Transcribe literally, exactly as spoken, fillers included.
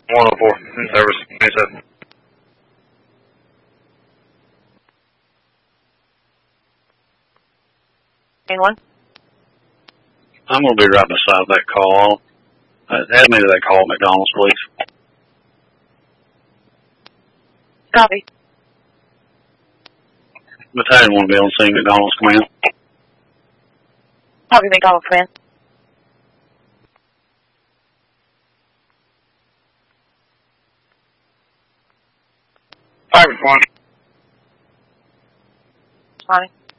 one oh four, service, twenty-seven. Anyone? I'm going to be right beside that call. Uh, add me to that call at McDonald's, please. Copy. Battalion one to be on scene, McDonald's, command. Copy, McDonald's, command. Five one. Responding.